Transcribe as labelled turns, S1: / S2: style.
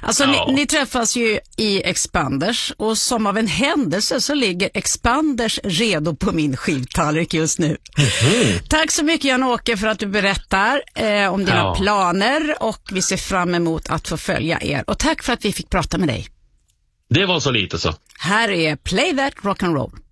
S1: Alltså ni träffas ju i Expanders och som av en händelse så ligger Expanders redo på min skivtallrik just nu. Tack så mycket Jan-Åke för att du berättar om dina planer och vi ser fram emot att få följa er. Och tack för att vi fick prata med dig.
S2: Det var så lite så.
S1: Här är Play That Rock'n'Roll.